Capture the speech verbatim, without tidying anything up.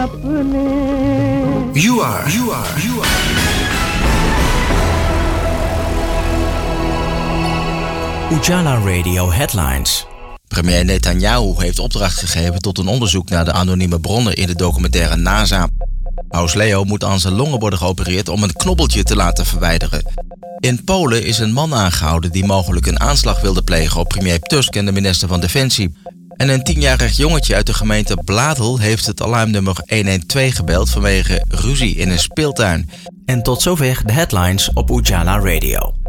सपने You are, you are, you are. Ujala Radio Headlines. Premier Netanyahu heeft opdracht gegeven tot een onderzoek naar de anonieme bronnen in de documentaire NASA. Paus Leo moet aan zijn longen worden geopereerd om een knobbeltje te laten verwijderen. In Polen is een man aangehouden die mogelijk een aanslag wilde plegen op premier Tusk en de minister van Defensie. En een tienjarig jongetje uit de gemeente Bladel heeft het alarmnummer honderdtwaalf gebeld vanwege ruzie in een speeltuin. En tot zover de headlines op Ujala Radio.